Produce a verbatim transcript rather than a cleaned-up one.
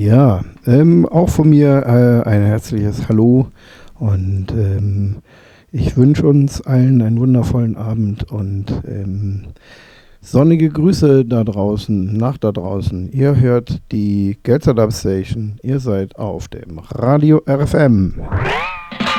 Ja, ähm, auch von mir äh, ein herzliches Hallo und ähm, ich wünsche uns allen einen wundervollen Abend und ähm, sonnige Grüße da draußen, nach da draußen. Ihr hört die Gelzer Dub Station, ihr seid auf dem Radio R F M.